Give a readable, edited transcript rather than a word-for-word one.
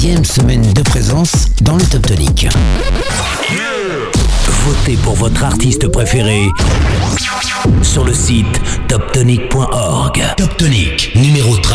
10e semaine de présence dans le Top Tonic. Votez pour votre artiste préféré sur le site toptonic.org. Top Tonic, numéro 13.